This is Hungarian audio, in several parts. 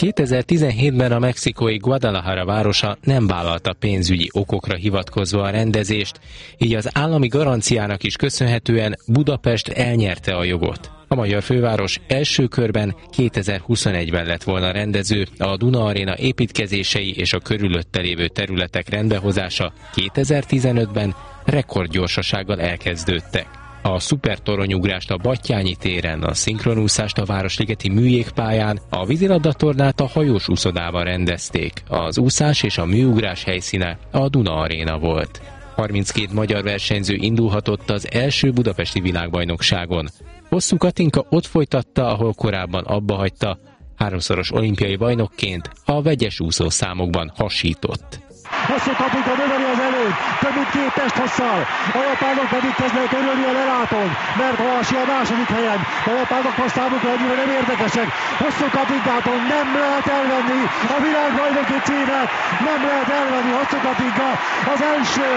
2017-ben a mexikói Guadalajara városa nem vállalta pénzügyi okokra hivatkozva a rendezést, így az állami garanciának is köszönhetően Budapest elnyerte a jogot. A magyar főváros első körben 2021-ben lett volna rendező, a Duna Aréna építkezései és a körülötte lévő területek rendbehozása 2015-ben rekordgyorsasággal elkezdődtek. A szupertoronyugrást a Battyányi téren, a szinkronúszást a Városligeti műjégpályán, a vízilabdatornát a hajós úszodában rendezték. Az úszás és a műugrás helyszíne a Duna Aréna volt. 32 magyar versenyző indulhatott az első budapesti világbajnokságon. Hosszú Katinka ott folytatta, ahol korábban abbahagyta, 3-szoros olimpiai bajnokként a vegyes úszószámokban hasított. Hosszú Katinka növeli az előtt, több mint 2 testhosszal, a japánok pedig kezdenek örülni a lelátón, mert Halasi a második helyen, a japánok számukra annyira nem érdekesek. Hosszú Katinkától nem lehet elvenni a világbajnoki címet, nem lehet elvenni Hosszú Katinka az első,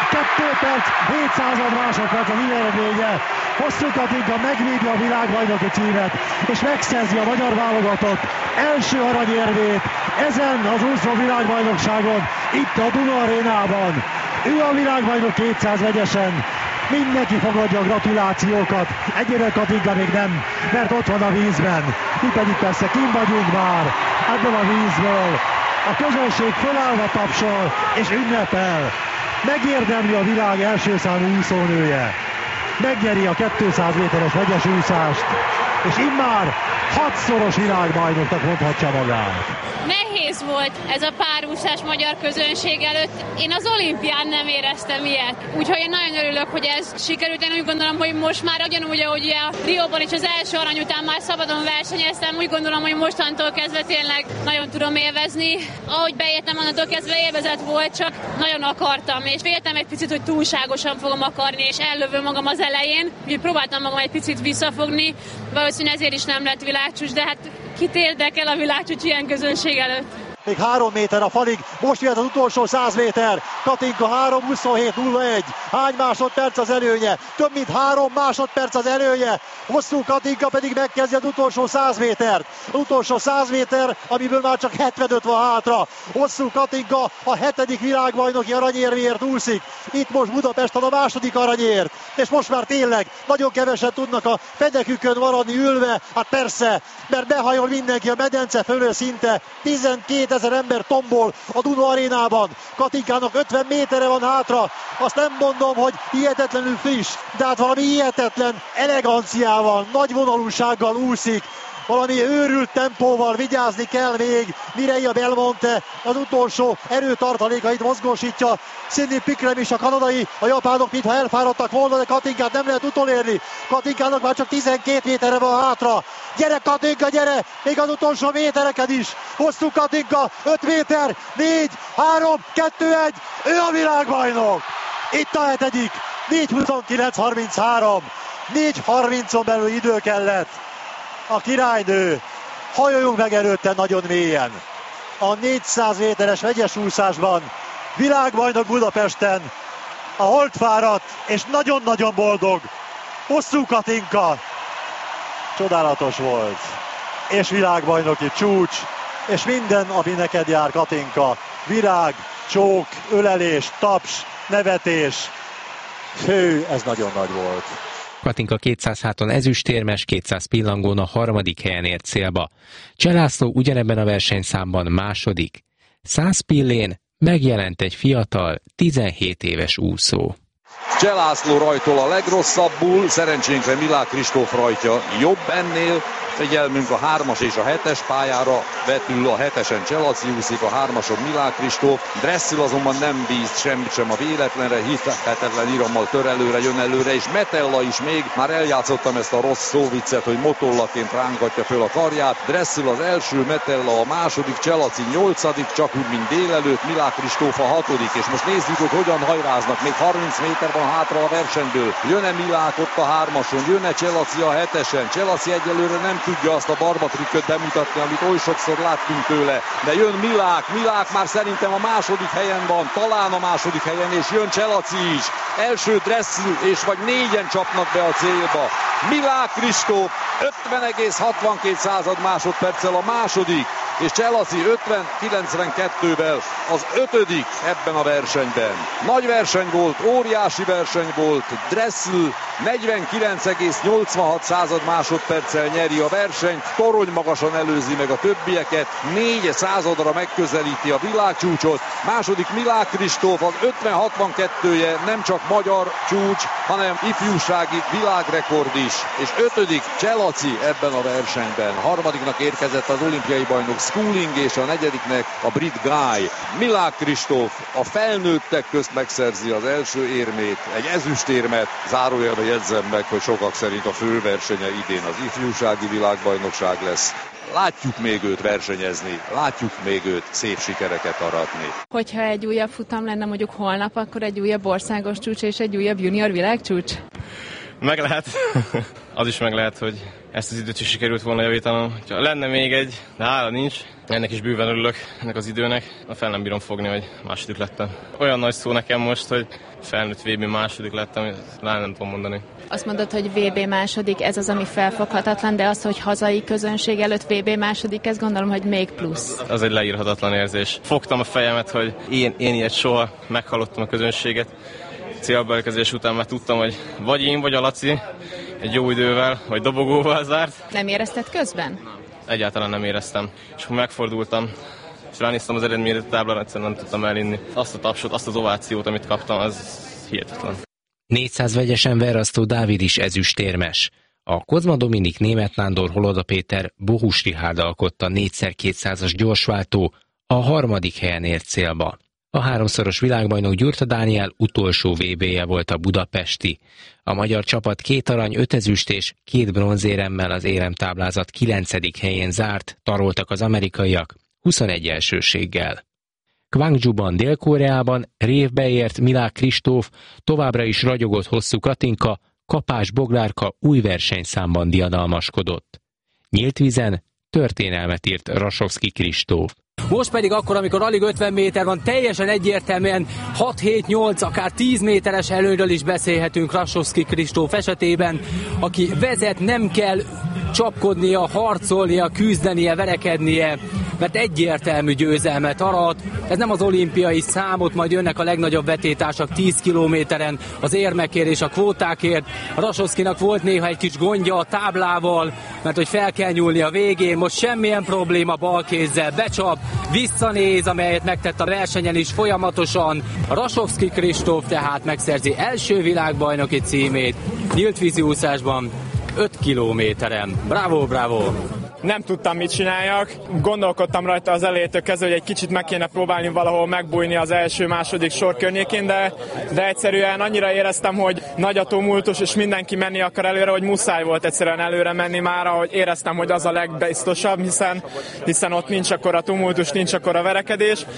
2 perc, 700 másodperc az eredménye. Hosszú Katinka megvédi a világbajnoki címet, és megszerzi a magyar válogatott első aranyérmét ezen az úszó világbajnokságon, itt a Duna Arénában. Ő a világbajnok 200 vegyesen. Mindenki fogadja a gratulációkat. Egyébként Katinka még nem, mert ott van a vízben. Mi pedig persze kint vagyunk már ebből a vízből. A közönség fölállva tapsol és ünnepel. Megérdemli a világ első számú úszónője. Megnyeri a 200 méteres vegyes úszást, és immár 6-szoros világbajnoknak mondhatja magát. Nehéz volt ez a párúszás magyar közönség előtt. Én az olimpián nem éreztem ilyet. Úgyhogy én nagyon örülök, hogy ez sikerült. Én úgy gondolom, hogy most már ugyanúgy, ahogy a Rióban is az első arany után már szabadon versenyeztem, úgy gondolom, hogy mostantól kezdve tényleg nagyon tudom élvezni. Ahogy beértem, onnantól kezdve élvezet volt, csak nagyon akartam, és féltem egy picit, hogy túlságosan fogom akarni, és ellövöm magam az elején. Úgyhogy próbáltam magam egy picit visszafogni, valószínűleg ezért is nem lett világcsúcs, de hát kit érdekel a világcsúcs ilyen közönség előtt? Még 3 méter a falig, most jött az utolsó 100 méter. Katinka 3:27:01. Hány másodperc az előnye? Több mint 3 másodperc az előnye. Hosszú Katinka pedig megkezdi az utolsó 100 métert. Az utolsó 100 méter, amiből már csak 75 van hátra. Hosszú Katinka a 7. világbajnoki aranyérméért úszik. Itt most Budapesten a 2. aranyért. És most már tényleg nagyon keveset tudnak a fedekükön maradni ülve. Hát persze, mert behajol mindenki a medence fölül szinte. 12 000 ember tombol a Duna Arénában. Katinkának 50 méterre van hátra. Azt nem mondom, hogy hihetetlenül friss, de hát valami hihetetlen eleganciával, nagy vonalúsággal úszik. Valami őrült tempóval vigyázni kell még. Mireia Belmonte az utolsó erőtartalékait mozgósítja. Sidney Pickrem is, a kanadai, a japánok mintha elfáradtak volna, de Katinkát nem lehet utolérni. Katinkának már csak 12 méterre van hátra. Gyere Katinka, gyere! Még az utolsó métereken is. Hosszú Katinka, 5 méter, 4, 3, 2, 1. Ő a világbajnok! Itt a 7. 4:29:33. 4:30-on belül idő kellett. A királynő, hajoljunk meg előtte nagyon mélyen. A 400 méteres vegyes úszásban világbajnok Budapesten, a holdfáradt és nagyon-nagyon boldog Hosszú Katinka. Csodálatos volt. És világbajnoki csúcs, és minden, ami neked jár, Katinka. Virág, csók, ölelés, taps, nevetés. Hű, ez nagyon nagy volt. Katinka 200 háton ezüstérmes, 200 pillangón a 3. helyen ért célba. Cseh László ugyanebben a versenyszámban 2. 100 pillén megjelent egy fiatal, 17 éves úszó. Cseh László rajtol a legrosszabbul, szerencsénkre Milák Kristóf rajtja jobb ennél. Figyelmünk a 3-as és a 7-es pályára vetül, a 7-esen Cselaci úszik, a 3-ason Milák Kristóf. Dresszül azonban nem bíz semmit sem a véletlenre, hihetetlen irammal tör előre, jön előre, és Metella is még, már eljátszottam ezt a rossz szóviccet, hogy motollaként rángatja föl a karját. Dresszül az első, Metella a 2., Cselaci 8., csak úgy, mint délelőtt, Milák Kristóf a 6. És most nézzük, hogy hogyan hajráznak, még 30 méter van hátra a versenyből. Jön-e Milák ott a 3-ason, jön-e Cselaci a 7-esen, Cselaci egyelőre nem tudja azt a barbatrükköt bemutatni, amit oly sokszor láttunk tőle, de jön Milák már szerintem a 2. helyen van, talán a 2. helyen, és jön Cselaci is. Első Dresszül, és vagy 4-en csapnak be a célba. Milák Kristóf 50,62 másodperccel a 2., és Chelsea 50-92-vel az 5. ebben a versenyben. Nagy verseny volt, óriási verseny volt, Dressel 49,86 másodperccel nyeri a versenyt, torony magasan előzi meg a többieket, 4 századra megközelíti a világcsúcsot. Második Milák Kristóf, az 50-62-je nem csak magyar csúcs, hanem ifjúsági világrekord is, és 5. Chelsea ebben a versenyben. Harmadiknak érkezett az olimpiai bajnok Schooling, és a 4. a brit Guy. Milák Kristóf a felnőttek közt megszerzi az első érmét, egy ezüstérmet. Zárójelben jegyzem meg, hogy sokak szerint a főversenye idén az ifjúsági világbajnokság lesz. Látjuk még őt versenyezni, látjuk még őt szép sikereket aratni. Hogyha egy újabb futam lenne mondjuk holnap, akkor egy újabb országos csúcs és egy újabb junior világcsúcs? Meg lehet. Az is meg lehet, hogy ezt az időt is sikerült volna javítanom. Ha lenne még egy, de hála nincs. Ennek is bőven örülök, ennek az időnek. Fel nem bírom fogni, hogy második lettem. Olyan nagy szó nekem most, hogy felnőtt VB második lettem, nem tudom mondani. Azt mondod, hogy VB második, ez az, ami felfoghatatlan, de az, hogy hazai közönség előtt VB második, ez gondolom, hogy még plusz. Az egy leírhatatlan érzés. Fogtam a fejemet, hogy én ilyet soha, meghallottam a közönséget. Célbeérkezés után már tudtam, hogy vagy én, vagy a Laci egy jó idővel, vagy dobogóval zárt. Nem érezted közben? Egyáltalán nem éreztem. És akkor megfordultam, és ránéztem az eredményre táblára, egyszerűen nem tudtam elinni. Azt a tapsot, azt az ovációt, amit kaptam, az hihetetlen. 400 vegyesen Verasztó Dávid is ezüstérmes. A Kozma Dominik, Németh Nándor, Holoda Péter, Bohus Rihárd alkotta 4x200-as gyorsváltó, a 3. helyen ért célba. A 3-szoros világbajnok Gyurta Dániel utolsó VB-je volt a budapesti. A magyar csapat 2 arany, 5 ezüst és 2 bronzéremmel az éremtáblázat 9. helyén zárt, taroltak az amerikaiak 21 elsőséggel. Gwangju-ban, Dél-Koreában révbe ért Milák Kristóf, továbbra is ragyogott Hosszú Katinka, Kapás Boglárka új versenyszámban diadalmaskodott. Nyílt vízen történelmet írt Rasovszky Kristóf. Most pedig akkor, amikor alig 50 méter van, teljesen egyértelműen 6-7-8, akár 10 méteres előről is beszélhetünk Rasovszky Kristóf esetében, aki vezet, nem kell csapkodnia, harcolnia, küzdenie, verekednie, mert egyértelmű győzelmet arat. Ez nem az olimpiai számot, majd jönnek a legnagyobb vetétársak 10 kilométeren az érmekért és a kvótákért. Rasovszkynak volt néha egy kis gondja a táblával, mert hogy fel kell nyúlni a végén, most semmilyen probléma balkézzel, becsap, visszanéz, amelyet megtett a versenyen is folyamatosan. Rasovszky Kristóf tehát megszerzi első világbajnoki címét nyílt víziúszásban 5 kilométeren. Bravo, bravo! Nem tudtam, mit csináljak. Gondolkodtam rajta az elejétől kezdve, hogy egy kicsit meg kéne próbálni valahol megbújni az első-második sor környékén, de egyszerűen annyira éreztem, hogy nagy a tumultus, és mindenki menni akar előre, hogy muszáj volt egyszerűen előre menni már, ahogy éreztem, hogy az a legbiztosabb, hiszen ott nincs akkora tumultus, nincs akkora verekedés,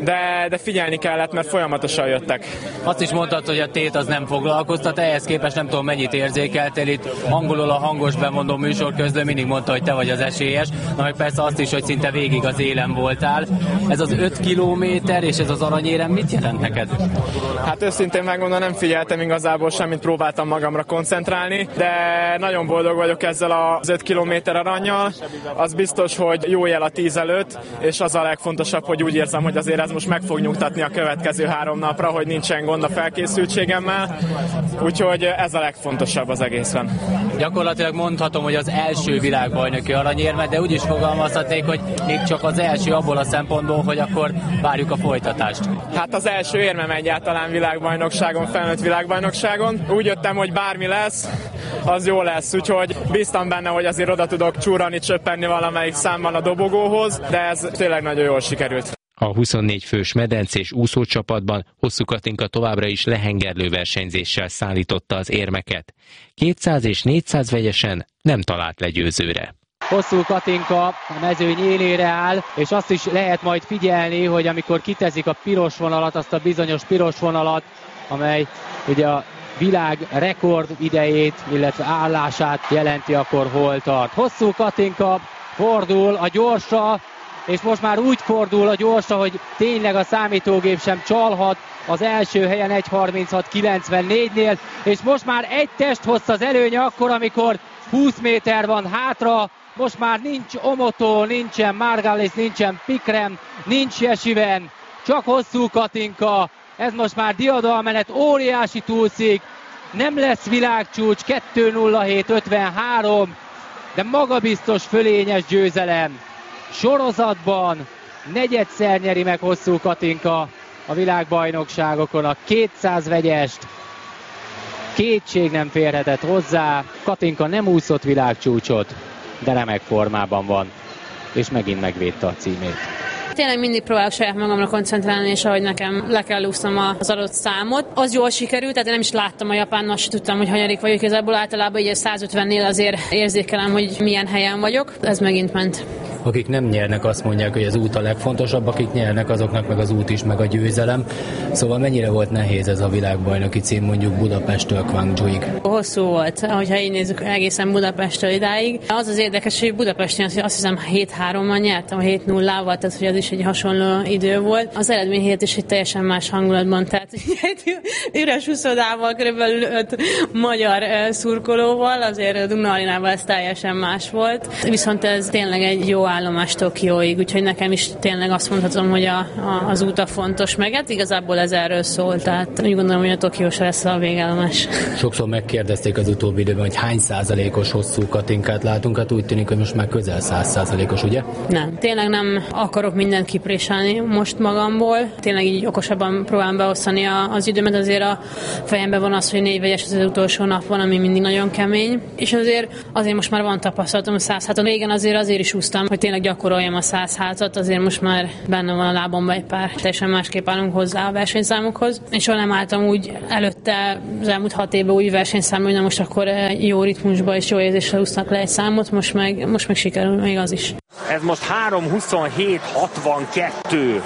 de figyelni kellett, mert folyamatosan jöttek. Azt is mondtad, hogy a tét az nem foglalkoztat, ehhez képest nem tudom, mennyit érzékeltél itt. Angolul a hangos bemondó műsor közben mindig mondta, hogy te vagy az esélyes, na meg persze azt is, hogy szinte végig az élen voltál. Ez az 5 kilométer és ez az aranyérem mit jelent neked? Hát őszintén megmondom, nem figyeltem igazából semmit, próbáltam magamra koncentrálni, de nagyon boldog vagyok ezzel az 5 kilométer arannyal. Az biztos, hogy jó jel a 10 előtt, és az a legfontosabb, hogy úgy érzem, hogy azért ez most meg fog nyugtatni a következő 3 napra, hogy nincsen gond a felkészültségemmel, úgyhogy ez a legfontosabb az egészen. Gyakorlatilag mondhatom, hogy az első világbajnoki aranyérme, de úgy is fogalmazhatnék, hogy még csak az első abból a szempontból, hogy akkor várjuk a folytatást. Hát az első érmem egyáltalán világbajnokságon, felnőtt világbajnokságon. Úgy jöttem, hogy bármi lesz, az jó lesz, úgyhogy bíztam benne, hogy azért oda tudok csúrani, csöppenni valamelyik számban a dobogóhoz, de ez tényleg nagyon jól sikerült. A 24 fős medencés úszócsapatban Hosszú Katinka továbbra is lehengerlő versenyzéssel szállította az érmeket. 200 és 400 vegyesen nem talált legyőzőre. Hosszú Katinka a mezőny élére áll, és azt is lehet majd figyelni, hogy amikor kiteszik a piros vonalat, azt a bizonyos piros vonalat, amely ugye a világ rekord idejét, illetve állását jelenti, akkor hol tart. Hosszú Katinka fordul a gyorsra, és most már úgy fordul a gyorsra, hogy tényleg a számítógép sem csalhat, az első helyen 1.36.94-nél, és most már egy testhossz az előnye akkor, amikor 20 méter van hátra, most már nincs Omoto, nincsen Margalis, nincsen Pikrem, nincs Jesiven, csak hosszú Katinka, ez most már diadalmenet, óriási túlszik, nem lesz világcsúcs, 2:07:53, de magabiztos fölényes győzelem. Sorozatban negyedszer nyeri meg hosszú Katinka a világbajnokságokon a 200 vegyest. Kétség nem férhetett hozzá, Katinka nem úszott világcsúcsot, de remek formában van, és megint megvédte a címét. Tényleg mindig próbálok saját magamra koncentrálni, és ahogy nekem le kell úsznom az adott számot. Az jól sikerült, tehát én nem is láttam a japánnal, se tudtam, hogy hanyadik vagyok. Igazából általában így 150-nél azért érzékelem, hogy milyen helyen vagyok. Ez megint ment. Akik nem nyernek, azt mondják, hogy az út a legfontosabb, akik nyernek, azoknak meg az út is, meg a győzelem. Szóval mennyire volt nehéz ez a világbajnoki cím mondjuk Budapesttől Gwangjuig? Hosszú volt, ahogyha így nézzük egészen Budapesttől idáig. Az az érdekes, hogy Budapesten azt hiszem 7-3-mal nyertem, 7-0-val, tehát hogy az is egy hasonló idő volt. Az eredmény helyett is egy teljesen más hangulatban, tehát egy üres úszodával, körülbelül 5 magyar szurkolóval, azért Duna Arénában ez teljesen más volt. Viszont ez tényleg egy jó állomás Tokióig, úgyhogy nekem is tényleg azt mondhatom, hogy az út a fontos, meg hát igazából ez erről szól, tehát úgy gondolom, hogy a Tokiós lesz a végállomás. Sokszor megkérdezték az utóbbi időben, hogy hány százalékos hosszú Katinkát látunk, hát úgy tűnik, hogy most már közel 100%-os, ugye? Nem, tényleg nem akarok mindent kipréselni most magamból, tényleg így okosabban próbálom beosztani az időmet, azért a fejemben van az, hogy 4 vegyes az utolsó nap van, ami mindig nagyon kemény, és azért most már van tapasztalatom a 100 háton. Régen azért is úsztam, hogy tényleg gyakoroljam a 100 hátat, azért most már benne van a lábomban egy pár. Teljesen másképp állunk hozzá a versenyszámokhoz. És soha nem álltam úgy előtte az elmúlt 6 évben úgy versenyszámban, hogy na most akkor jó ritmusba és jó érzéssel úsznak le egy számot, most meg sikerül még az is. Ez most 3:27:62.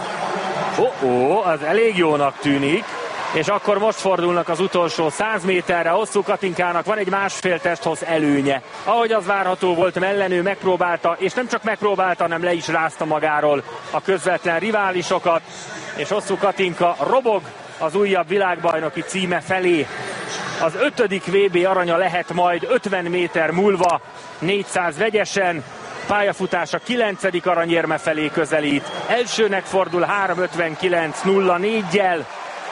Az elég jónak tűnik. És akkor most fordulnak az utolsó 100 méterre. Hosszú Katinkának van egy másfél testhoz előnye. Ahogy az várható volt, Mellenő megpróbálta, és nem csak megpróbálta, hanem le is rázta magáról a közvetlen riválisokat. És Hosszú Katinka robog az újabb világbajnoki címe felé. Az 5. VB aranya lehet majd 50 méter múlva 400 vegyesen. Pályafutása 9. aranyérme felé közelít. Elsőnek fordul 3:59:04-jel.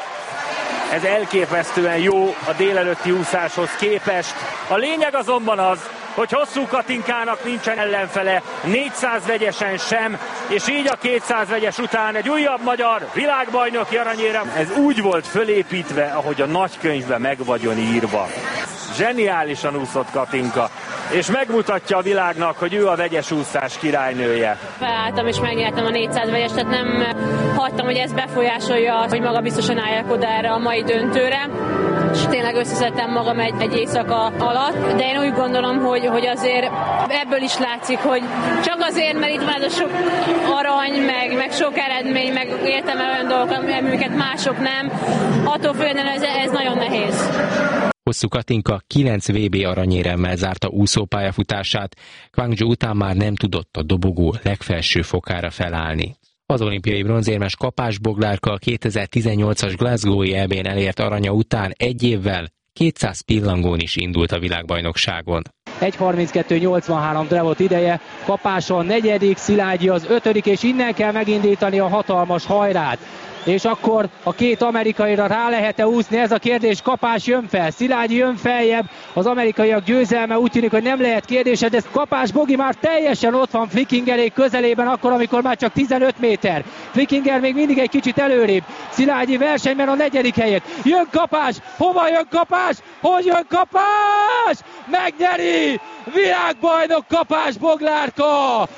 Ez elképesztően jó a délelőtti úszáshoz képest. A lényeg azonban az, hogy Hosszú Katinkának nincsen ellenfele, 400 vegyesen sem, és így a 200 vegyes után egy újabb magyar világbajnoki aranyérem. Ez úgy volt fölépítve, ahogy a nagykönyvben meg vagyon írva. Zseniálisan úszott Katinka, és megmutatja a világnak, hogy ő a vegyes úszás királynője. Felálltam és megnyertem a 400 vegyes, tehát nem hagytam, hogy ez befolyásolja, hogy maga biztosan álljak oda erre a mai döntőre. És tényleg összeszedtem magam egy éjszaka alatt, de én úgy gondolom, hogy azért ebből is látszik, hogy csak azért, mert itt van ez a sok arany, meg sok eredmény, meg értem el olyan dolgokat, amiket mások nem, attól függően ez nagyon nehéz. Hosszú Katinka 9 VB aranyéremmel zárta úszópályafutását, Gwangju után már nem tudott a dobogó legfelső fokára felállni. Az olimpiai bronzérmes Kapás Boglárka a 2018-as Glasgow-i EB-n elért aranya után egy évvel 200 pillangón is indult a világbajnokságon. 1:32:83 Drevot ideje, Kapáson 4., Szilágyi az 5., és innen kell megindítani a hatalmas hajrát. És akkor a két amerikaira rá lehet-e úszni, ez a kérdés. Kapás jön fel, Szilágyi jön feljebb, az amerikaiak győzelme úgy tűnik, hogy nem lehet kérdése, de Kapás Bogi már teljesen ott van Flickingerék közelében, akkor, amikor már csak 15 méter. Flickinger még mindig egy kicsit előrébb, Szilágyi versenyben a 4. helyet. Jön Kapás, hova jön Kapás? Hogy jön Kapás? Megnyeri! Világbajnok Kapás Boglárka!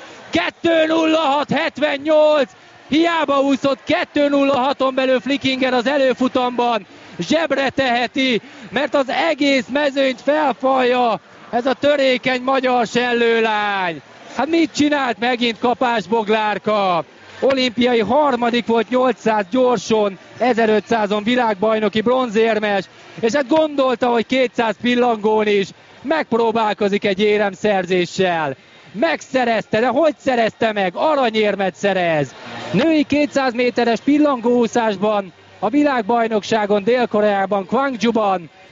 2:06:78. Hiába úszott 2:06-on belül Flickinger az előfutamban, zsebre teheti, mert az egész mezőnyt felfalja ez a törékeny magyar sellőlány. Hát mit csinált megint Kapás Boglárka? Olimpiai harmadik volt 800 gyorson, 1500-on világbajnoki bronzérmes, és hát gondolta, hogy 200 pillangón is megpróbálkozik egy éremszerzéssel. Megszerezte, de hogy szerezte meg? Aranyérmet szerez. Női 200 méteres pillangóúszásban a világbajnokságon Dél-Koreában, Gwangjuban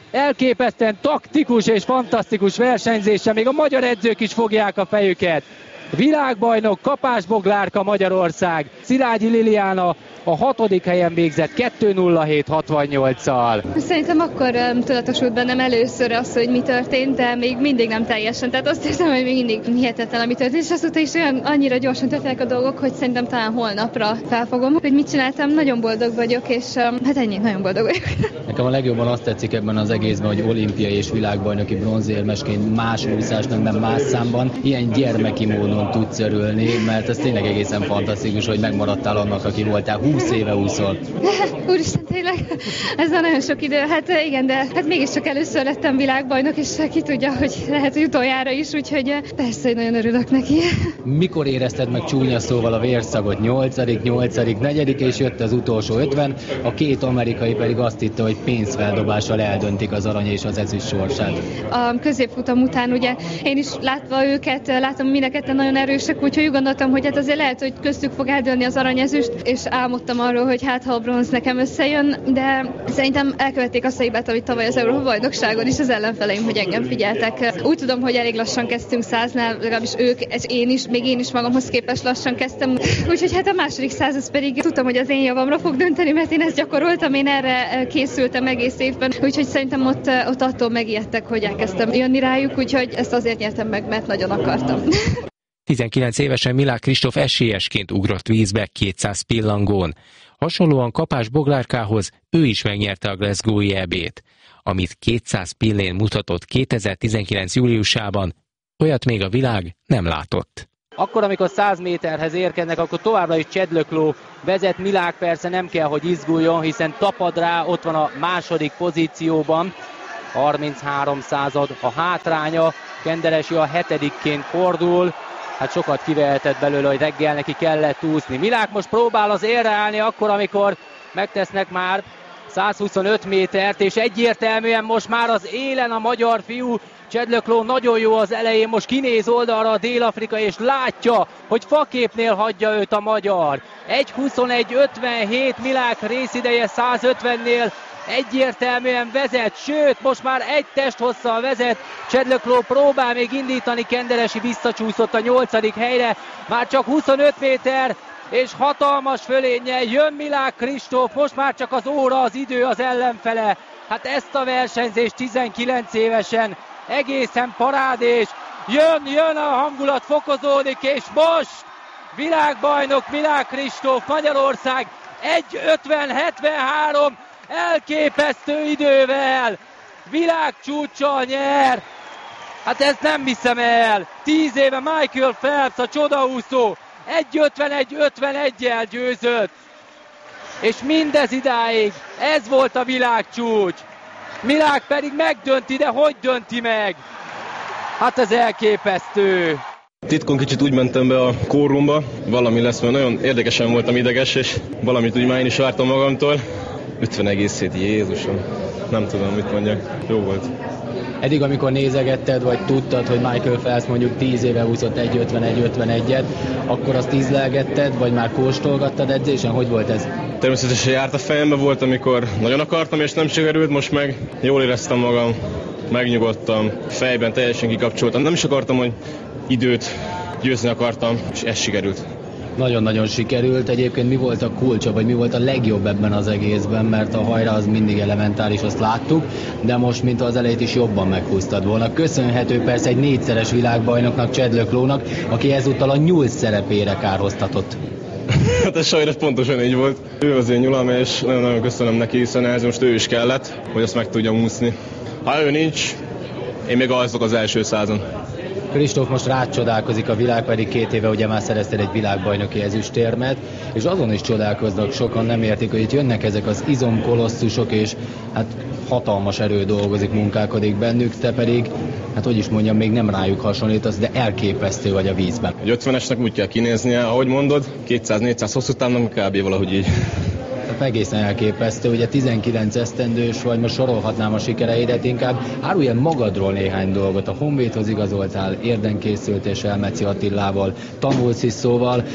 elképesztően taktikus és fantasztikus versenyzése, még a magyar edzők is fogják a fejüket. Világbajnok Kapás Boglárka Magyarország, Szilágyi Liliana a 6. helyen végzett 2:07:68-szal. Szerintem akkor tudatosult bennem először az, hogy mi történt, de még mindig nem teljesen. Tehát azt hiszem, hogy még mindig hihetetlen, ami történt. És azóta is olyan annyira gyorsan történnek a dolgok, hogy szerintem talán holnapra felfogom, hogy mit csináltam. Nagyon boldog vagyok, és hát ennyi, nagyon boldog vagyok. Nekem a legjobban azt tetszik ebben az egészben, hogy olimpiai és világbajnoki bronzérmesként más úszásnak, nem más számban ilyen gyermeki módon tudsz örülni, mert ez tényleg egészen fantasztikus, hogy megmaradtál annak, aki voltál. 20 éve úszol. Úristen, tényleg, ez nagyon sok idő. Hát igen, de hát mégiscsak először lettem világbajnok, és ki tudja, hogy lehet, hogy utoljára is, úgyhogy persze, hogy nagyon örülök neki. Mikor érezted meg csúnya szóval a vérszagot? 8., 4., és jött az utolsó 50, a két amerikai pedig azt hitte, hogy pénzfeldobással eldöntik az arany és az ezüst sorsát. A középfutam után ugye én is látva őket, látom mindenketten nagyon erősek, úgyhogy úgy gondoltam, hogy hát azért lehet, hogy köztük fog eldőlni az aranyezüst, és álmodtam arról, hogy hát ha a bronz nekem összejön, de szerintem elkövették azt a hibát, amit tavaly az Európa-bajnokságon is az ellenfeleim, hogy engem figyeltek. Úgy tudom, hogy elég lassan kezdtünk 100-nál, legalábbis ők, és még én is magamhoz képest lassan kezdtem. Úgyhogy hát a második 100 pedig tudtam, hogy az én javamra fog dönteni, mert én ezt gyakoroltam, én erre készültem egész évben. Úgyhogy szerintem ott attól megijedtek, hogy elkezdtem jönni rájuk, úgyhogy ezt azért nyertem meg, mert nagyon akartam. 19 évesen Milák Kristóf esélyesként ugrott vízbe 200 pillangón. Hasonlóan Kapás Boglárkához ő is megnyerte a Glasgow-i EB-t. Amit 200 pillén mutatott 2019. júliusában, olyat még a világ nem látott. Akkor, amikor 100 méterhez érkeznek, akkor továbbra is Csedlökló vezet, Milák persze nem kell, hogy izguljon, hiszen tapad rá, ott van a második pozícióban, 33 század a hátránya, Kenderesi a 7-ként fordul, hát sokat kivehetett belőle, hogy reggel neki kellett úszni. Milák most próbál az élre állni akkor, amikor megtesznek már 125 métert, és egyértelműen most már az élen a magyar fiú. Csedlökló nagyon jó az elején, most kinéz oldalra a Dél-Afrika, és látja, hogy faképnél hagyja őt a magyar. 1:21:57 Milák részideje 150-nél, egyértelműen vezet, sőt, most már egy testhosszal vezet. Csedlökló próbál még indítani, Kenderesi visszacsúszott a 8. helyre, már csak 25 méter, és hatalmas fölénnyel jön Milák Kristóf, most már csak az óra, az idő az ellenfele. Hát ezt a versenyzést 19 évesen egészen parádés, jön a hangulat, fokozódik, és most világbajnok Milák Kristóf, Magyarország 1:50:73 elképesztő idővel, világcsúccsal nyer. Hát ezt nem hiszem el. 10 éve Michael Phelps, a csodaúszó, 1:51:51-jel győzött. És mindez idáig ez volt a világcsúcs. Milák pedig megdönti, de hogy dönti meg? Hát ez elképesztő. Titkon kicsit úgy mentem be a kórumba, valami lesz, mert nagyon érdekesen voltam ideges, és valamit úgy már én is vártam magamtól. 50,7, Jézusom, nem tudom, mit mondjak, jó volt. Eddig, amikor nézegetted, vagy tudtad, hogy Michael Phelps mondjuk 10 éve úszott 1:51:51-et, akkor azt ízlelgetted, vagy már kóstolgattad edzésen? Hogy volt ez? Természetesen járt a fejembe, volt, amikor nagyon akartam, és nem sikerült, most meg jól éreztem magam, megnyugodtam, fejben teljesen kikapcsoltam. Nem is akartam, hogy időt győzni akartam, és ez sikerült. Nagyon-nagyon sikerült. Egyébként mi volt a kulcsa, vagy mi volt a legjobb ebben az egészben, mert a hajra az mindig elementáris, azt láttuk, de most, mint az elejét is jobban meghúztad volna. Köszönhető persze egy 4-szeres világbajnoknak, Csedlöklónak, aki ezúttal a nyúl szerepére kárhoztatott. Hát ez sajnos pontosan így volt. Ő az én nyulam, és nagyon-nagyon köszönöm neki, hiszen ez most ő is kellett, hogy azt meg tudjam úszni. Ha ő nincs, én még alszok az első 100-on. Kristóf most rácsodálkozik, a világ pedig 2 éve ugye már szereztél egy világbajnoki ezüstérmet, és azon is csodálkoznak, sokan nem értik, hogy itt jönnek ezek az izomkolosszusok, és hát hatalmas erő dolgozik, munkálkodik bennük, te pedig, hát hogy is mondjam, még nem rájuk hasonlítasz, de elképesztő vagy a vízben. Egy 50-esnek úgy kell kinéznie, ahogy mondod, 200-400 hosszú távnak kb. Valahogy így. Egészen elképesztő, ugye 19 esztendős vagy, most sorolhatnám a sikereidet, inkább árulj el magadról néhány dolgot. A Honvédhoz igazoltál, Érden készült és Elmeci Attilával, tanulsz is, szóval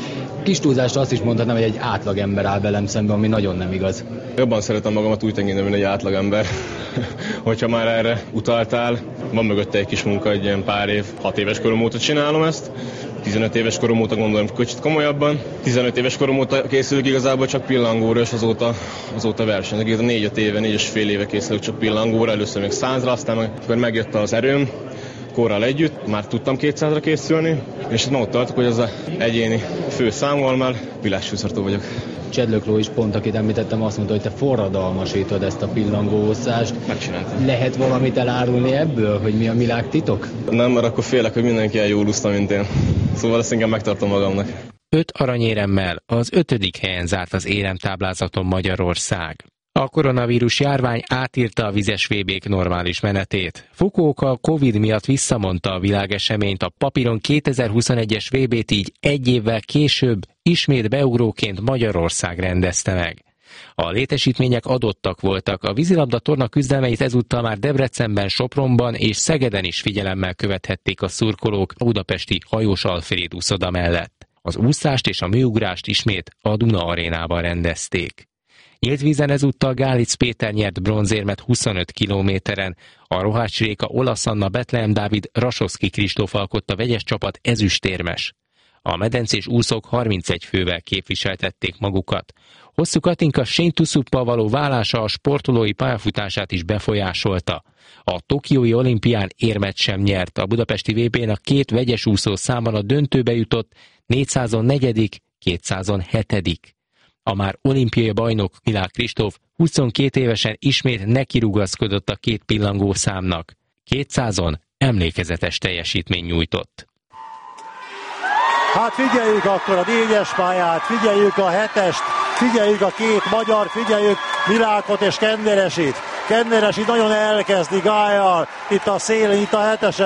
kis túlzásra azt is mondhatnám, hogy egy átlagember áll velem szemben, ami nagyon nem igaz. Jobban szeretem magamat úgy tekinteni, mint egy átlagember. Hogyha már erre utaltál, van mögötte egy kis munka, egy ilyen pár év, 6 éves korom óta csinálom ezt. 15 éves korom óta gondolom kicsit komolyabban. 15 éves korom óta készülök igazából csak pillangóra, és azóta versenyzek. 4-5 éve, 4,5 éve készülök csak pillangóra, először még 100-ra, aztán akkor megjött az erőm, korral együtt, már tudtam 200-ra készülni, és ott tartok, hogy az a egyéni főszámmal már világsúlyszartó vagyok. Csedlökló is pont, akit említettem, azt mondta, hogy te forradalmasítod ezt a pillangóoszást. Megcsináltam. Lehet valamit elárulni ebből, hogy mi a világ titok? Nem, mert akkor félek, hogy mindenki ilyen jól úszta, mint én. Szóval ezt inkább megtartom magamnak. 5 aranyéremmel az 5. helyen zárt az éremtáblázaton Magyarország. A koronavírus járvány átírta a vizes VB-k normális menetét. Fukuoka Covid miatt visszamondta a világeseményt, a papíron 2021-es VB-t így egy évvel később ismét beugróként Magyarország rendezte meg. A létesítmények adottak voltak, a vízilabda torna küzdelmeit ezúttal már Debrecenben, Sopronban és Szegeden is figyelemmel követhették a szurkolók a budapesti Hajós Alfréd úszoda mellett. Az úszást és a műugrást ismét a Duna arénában rendezték. Nyílt vízen ezúttal Gálic Péter nyert bronzérmet 25 kilométeren, a Rohács Réka, Olasz Anna, Betlehem Dávid, Rasowski Kristóf alkotta vegyes csapat ezüstérmes. A medencés úszók 31 fővel képviseltették magukat. Hosszú Katinka Shane Tusuppal való válása a sportolói pályafutását is befolyásolta. A tokiói olimpián érmet sem nyert, a budapesti VB-n a 2 vegyes úszó számban a döntőbe jutott 404., 207. A már olimpiai bajnok Milák Kristóf 22 évesen ismét nekirugaszkodott a 2 pillangó számnak. 200-on emlékezetes teljesítmény nyújtott. Hát figyeljük akkor a 4-es pályát, figyeljük a 7-est, figyeljük a 2 magyar, figyeljük Milákot és Kenderesit. Kenderesi nagyon elkezdi Gályal, itt a szélén, itt a 7-esen.